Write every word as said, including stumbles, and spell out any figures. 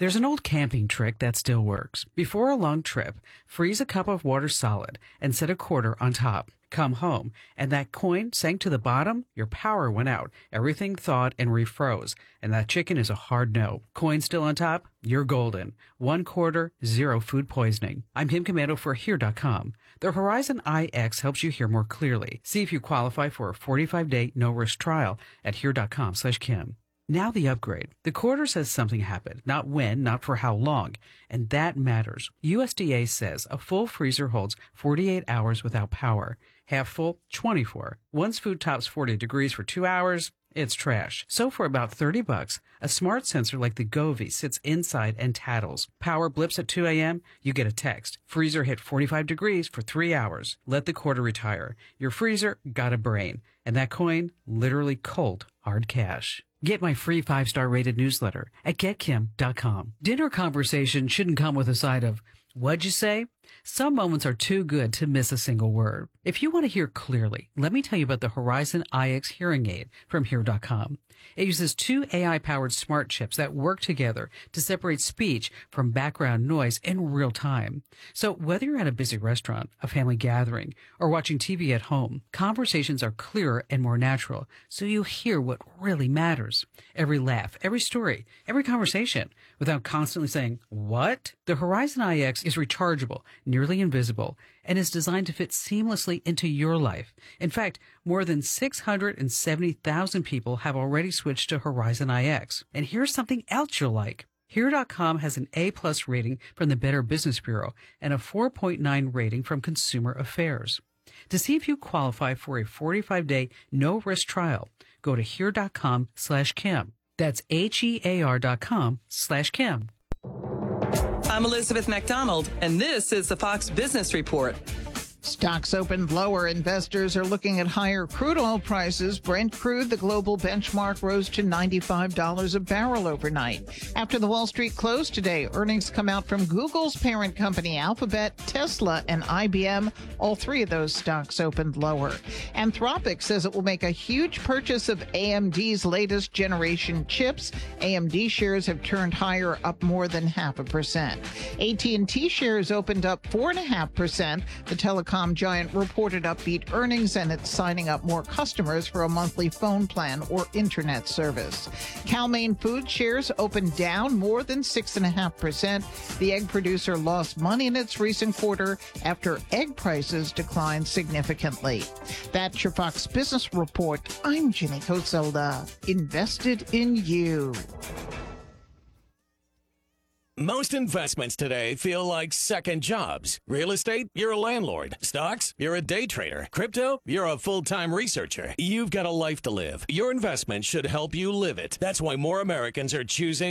There's an old camping trick that still works. Before a long trip, freeze a cup of water solid and set a quarter on top. Come home, and that coin sank to the bottom, your power went out, everything thawed and refroze, and that chicken is a hard no. Coin still on top? You're golden. One quarter, zero food poisoning. I'm Kim Commando for Here dot com. The Horizon I X helps you hear more clearly. See if you qualify for a forty-five day no-risk trial at Here dot com slash Kim. Now the upgrade. The quarter says something happened, not when, not for how long, and that matters. U S D A says a full freezer holds forty-eight hours without power. Half full, twenty-four. Once food tops forty degrees for two hours, it's trash. So for about thirty bucks, a smart sensor like the Govee sits inside and tattles. Power blips at two a.m., you get a text. Freezer hit forty-five degrees for three hours. Let the quarter retire. Your freezer got a brain. And that coin, literally cold, hard cash. Get my free five-star rated newsletter at get kim dot com. Dinner conversation shouldn't come with a side of, "What'd you say?" Some moments are too good to miss a single word. If you want to hear clearly, let me tell you about the Horizon I X hearing aid from Here dot com. It uses two A I-powered smart chips that work together to separate speech from background noise in real time. So whether you're at a busy restaurant, a family gathering, or watching T V at home, conversations are clearer and more natural, so you hear what really matters. Every laugh, every story, every conversation, without constantly saying, "What?" The Horizon I X is rechargeable, nearly invisible, and is designed to fit seamlessly into your life. In fact, more than six hundred seventy thousand people have already switched to Horizon I X. And here's something else you'll like. Here dot com has an A-plus rating from the Better Business Bureau and a four point nine rating from Consumer Affairs. To see if you qualify for a forty-five day no-risk trial, go to here dot com slash Kim. That's H E A R dot com slash Kim. I'm Elizabeth MacDonald, and this is the Fox Business Report. Stocks opened lower. Investors are looking at higher crude oil prices. Brent crude, the global benchmark, rose to ninety-five dollars a barrel overnight. After the Wall Street closed today, earnings come out from Google's parent company Alphabet, Tesla, and I B M. All three of those stocks opened lower. Anthropic says it will make a huge purchase of A M D's latest generation chips. A M D shares have turned higher, up more than half a percent. A T and T shares opened up four point five percent. The telecom giant reported upbeat earnings, and it's signing up more customers for a monthly phone plan or internet service. Cal-Maine Foods shares opened down more than six point five percent. The egg producer lost money in its recent quarter after egg prices declined significantly. That's your Fox Business Report. I'm Jenny Coselda. Invested in you. Most investments today feel like second jobs. Real estate, you're a landlord. Stocks, you're a day trader. Crypto, you're a full-time researcher. You've got a life to live. Your investment should help you live it. That's why more Americans are choosing